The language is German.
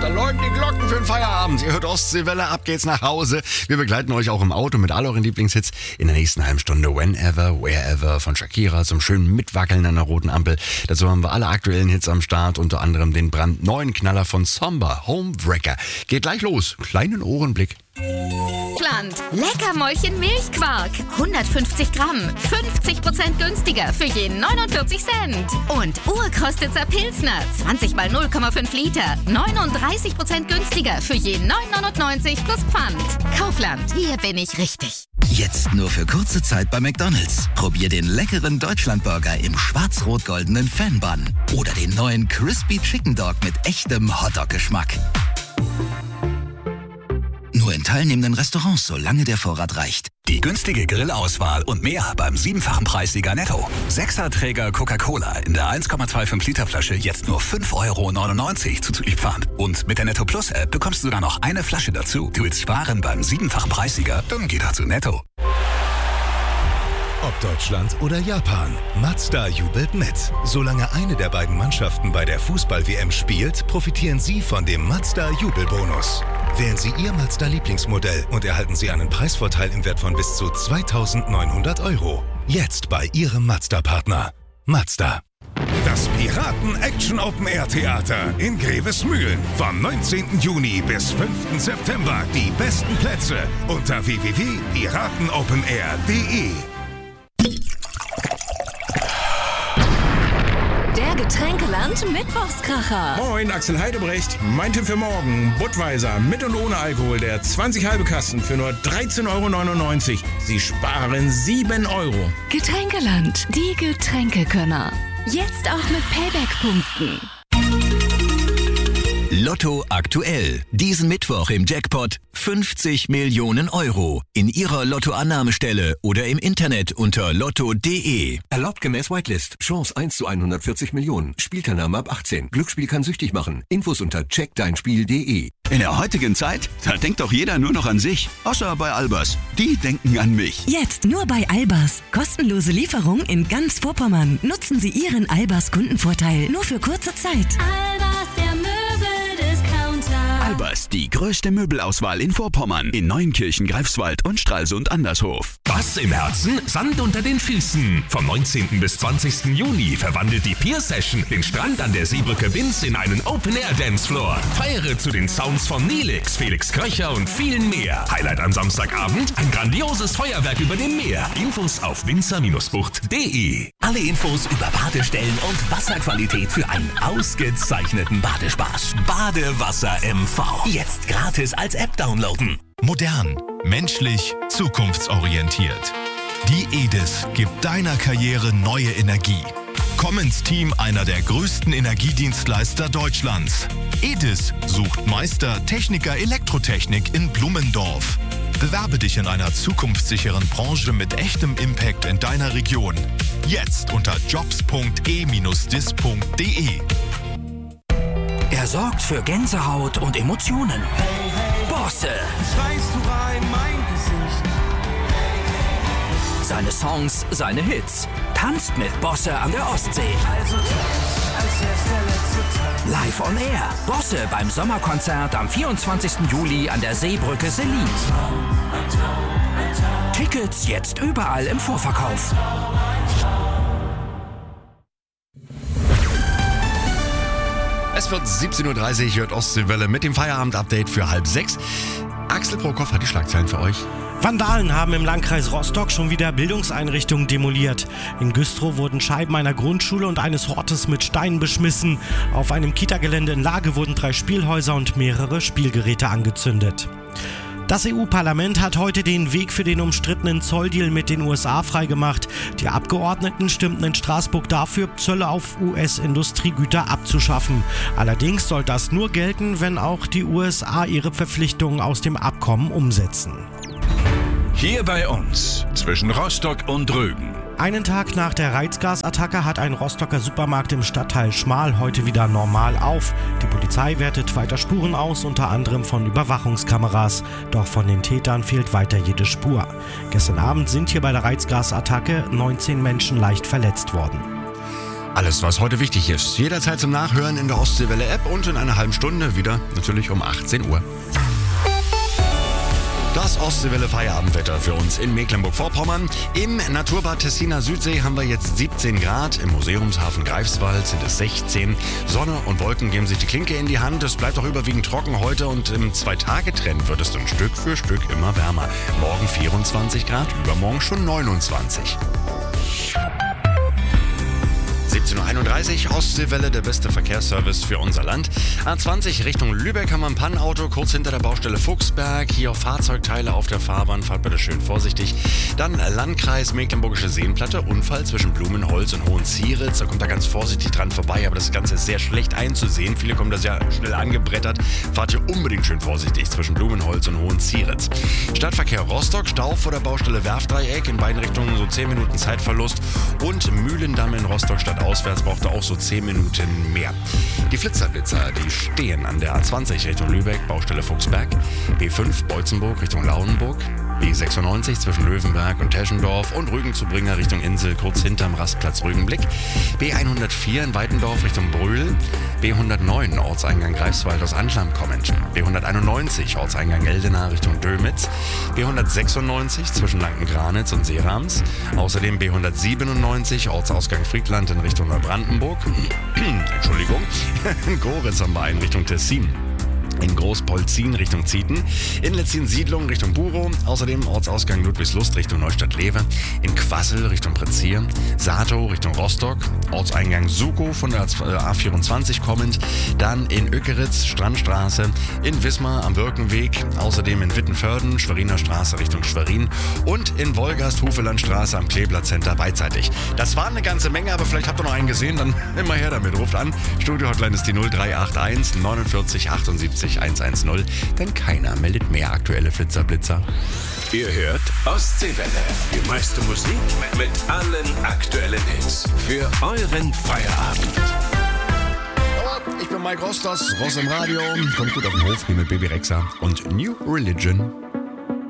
Da läuten die Glocken für den Feierabend. Ihr hört Ostseewelle, ab geht's nach Hause. Wir begleiten euch auch im Auto mit all euren Lieblingshits in der nächsten halben Stunde. Whenever, Wherever von Shakira zum schönen Mitwackeln an der roten Ampel. Dazu haben wir alle aktuellen Hits am Start, unter anderem den brandneuen Knaller von Somber, Homewrecker. Geht gleich los. Kleinen Ohrenblick. Land. Leckermäulchen Milchquark. 150 Gramm. 50% günstiger für jeden 49 Cent. Und Urkostitzer Pilsner. 20 mal 0,5 Liter. 39% günstiger für jeden 9,99 plus Pfand. Kaufland. Hier bin ich richtig. Jetzt nur für kurze Zeit bei McDonald's. Probier den leckeren Deutschlandburger im schwarz-rot-goldenen Fan-Bun. Oder den neuen Crispy Chicken Dog mit echtem Hotdog-Geschmack. Nur in teilnehmenden Restaurants, solange der Vorrat reicht. Die günstige Grillauswahl und mehr beim 7-fachen Preissieger Netto. 6er-Träger Coca-Cola in der 1,25 Liter Flasche jetzt nur 5,99 € zuzüglich Pfand. Und mit der Netto Plus App bekommst du sogar noch eine Flasche dazu. Du willst sparen beim 7-fachen Preissieger? Dann geh doch zu Netto. Ob Deutschland oder Japan, Mazda jubelt mit. Solange eine der beiden Mannschaften bei der Fußball-WM spielt, profitieren Sie von dem Mazda-Jubelbonus. Wählen Sie Ihr Mazda-Lieblingsmodell und erhalten Sie einen Preisvorteil im Wert von bis zu 2.900 €. Jetzt bei Ihrem Mazda-Partner. Mazda. Das Piraten-Action-Open-Air-Theater in Grevesmühlen. Vom 19. Juni bis 5. September. Die besten Plätze unter www.piratenopenair.de. Der Getränkeland-Mittwochskracher. Moin, Axel Heidebrecht. Mein Tipp für morgen. Budweiser mit und ohne Alkohol. Der 20 halbe Kasten für nur 13,99 €. Sie sparen 7 €. Getränkeland, die Getränkekönner. Jetzt auch mit Payback-Punkten. Lotto aktuell. Diesen Mittwoch im Jackpot 50 Millionen €. In Ihrer Lottoannahmestelle oder im Internet unter lotto.de. Erlaubt gemäß Whitelist. Chance 1 zu 140 Millionen. Spielteilnahme ab 18. Glücksspiel kann süchtig machen. Infos unter checkdeinspiel.de. In der heutigen Zeit, da denkt doch jeder nur noch an sich. Außer bei Albers. Die denken an mich. Jetzt nur bei Albers. Kostenlose Lieferung in ganz Vorpommern. Nutzen Sie Ihren Albers Kundenvorteil nur für kurze Zeit. Albers, der Möbeldiscounter. Albers, die größte Möbelauswahl in Vorpommern. In Neunkirchen, Greifswald und Stralsund Andershof. Bass im Herzen, Sand unter den Füßen. Vom 19. bis 20. Juni verwandelt die Pier Session den Strand an der Seebrücke Binz in einen Open-Air-Dancefloor. Feiere zu den Sounds von Nelix, Felix Kröcher und vielen mehr. Highlight am Samstagabend, ein grandioses Feuerwerk über dem Meer. Infos auf winzer-bucht.de. Alle Infos über Badestellen und Wasserqualität für einen ausgezeichneten Badespaß. Badewasser MV. Jetzt gratis als App downloaden. Modern, menschlich, zukunftsorientiert. Die EDIS gibt deiner Karriere neue Energie. Komm ins Team einer der größten Energiedienstleister Deutschlands. EDIS sucht Meister, Techniker, Elektrotechnik in Blumendorf. Bewerbe dich in einer zukunftssicheren Branche mit echtem Impact in deiner Region. Jetzt unter jobs.e-dis.de. Er sorgt für Gänsehaut und Emotionen. Bosse. Schreist du rein, mein Gesicht. Seine Songs, seine Hits. Tanzt mit Bosse an der Ostsee. Also tanz, als wär's der letzte Tag. Live on Air. Bosse beim Sommerkonzert am 24. Juli an der Seebrücke Selin. Tickets jetzt überall im Vorverkauf. Es wird 17:30 Uhr, hört Ostseewelle mit dem Feierabend-Update für 5:30. Axel Prokoff hat die Schlagzeilen für euch. Vandalen haben im Landkreis Rostock schon wieder Bildungseinrichtungen demoliert. In Güstrow wurden Scheiben einer Grundschule und eines Hortes mit Steinen beschmissen. Auf einem Kita-Gelände in Lage wurden 3 Spielhäuser und mehrere Spielgeräte angezündet. Das EU-Parlament hat heute den Weg für den umstrittenen Zolldeal mit den USA freigemacht. Die Abgeordneten stimmten in Straßburg dafür, Zölle auf US-Industriegüter abzuschaffen. Allerdings soll das nur gelten, wenn auch die USA ihre Verpflichtungen aus dem Abkommen umsetzen. Hier bei uns, zwischen Rostock und Rügen. Einen Tag nach der Reizgasattacke hat ein Rostocker Supermarkt im Stadtteil Schmal heute wieder normal auf. Die Polizei wertet weiter Spuren aus, unter anderem von Überwachungskameras. Doch von den Tätern fehlt weiter jede Spur. Gestern Abend sind hier bei der Reizgasattacke 19 Menschen leicht verletzt worden. Alles, was heute wichtig ist. Jederzeit zum Nachhören in der Ostseewelle-App und in einer halben Stunde wieder natürlich um 18 Uhr. Das Ostseewelle-Feierabendwetter für uns in Mecklenburg-Vorpommern. Im Naturbad Tessiner Südsee haben wir jetzt 17 Grad. Im Museumshafen Greifswald sind es 16. Sonne und Wolken geben sich die Klinke in die Hand. Es bleibt auch überwiegend trocken heute und im 2-Tage-Trend wird es dann Stück für Stück immer wärmer. Morgen 24 Grad, übermorgen schon 29. 17.31 Uhr, Ostseewelle, der beste Verkehrsservice für unser Land. A20 Richtung Lübeck haben wir ein Pannenauto, kurz hinter der Baustelle Fuchsberg. Hier Fahrzeugteile auf der Fahrbahn, fahrt bitte schön vorsichtig. Dann Landkreis Mecklenburgische Seenplatte, Unfall zwischen Blumenholz und Hohenzieritz. Da kommt er ganz vorsichtig dran vorbei, aber das Ganze ist sehr schlecht einzusehen. Viele kommen da sehr schnell angebrettert. Fahrt hier unbedingt schön vorsichtig zwischen Blumenholz und Hohenzieritz. Stadtverkehr Rostock, Stau vor der Baustelle Werfdreieck, in beiden Richtungen so 10 Minuten Zeitverlust. Und Mühlendamm in Rostock stadtauswärts braucht er auch so 10 Minuten mehr. Die Flitzerblitzer, die stehen an der A20 Richtung Lübeck, Baustelle Fuchsberg, B5 Beutzenburg Richtung Lauenburg, B96 zwischen Löwenberg und Teschendorf und Rügen zu Bringer Richtung Insel, kurz hinterm Rastplatz Rügenblick, B104 in Weitendorf Richtung Brühl, B109 Ortseingang Greifswald aus Anschlamm kommend, B191 Ortseingang Eldena Richtung Dömitz, B196 zwischen Lanken-Granitz und Seerams, außerdem B197 Ortsausgang Friedland in Richtung Neubrandenburg, Entschuldigung, in Goritz am Main Richtung Tessin. In Großpolzin Richtung Zieten, in Letzin-Siedlung Richtung Burow, außerdem Ortsausgang Ludwigslust Richtung Neustadt-Lewe, in Quassel Richtung Prezier, Sato Richtung Rostock, Ortseingang Sukow von der A24 kommend, dann in Ökeritz Strandstraße, in Wismar am Birkenweg, außerdem in Wittenförden Schweriner Straße Richtung Schwerin und in Wolgast Hufelandstraße am Kleeblatt Center beidseitig. Das waren eine ganze Menge, aber vielleicht habt ihr noch einen gesehen, dann immer her damit, ruft an. Studio-Hotline ist die 0381 49 78 110, denn keiner meldet mehr aktuelle Flitzerblitzer. Ihr hört Ostseewelle. Die meiste Musik mit allen aktuellen Hits. Für euren Feierabend. Ich bin Mike Ross, das Ross im Radio. Kommt gut auf den Hof hier mit Baby Rexha und New Religion.